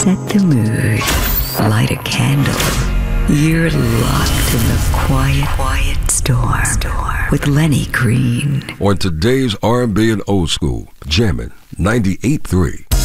set the mood. Light a candle. You're locked in the quiet storm with Lenny Green. On today's R&B and old school, jamming 98.3.